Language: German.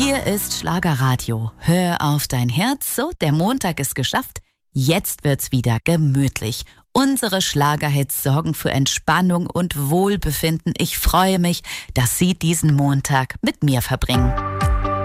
Hier ist Schlagerradio. Hör auf dein Herz. So, der Montag ist geschafft. Jetzt wird's wieder gemütlich. Unsere Schlagerhits sorgen für Entspannung und Wohlbefinden. Ich freue mich, dass Sie diesen Montag mit mir verbringen.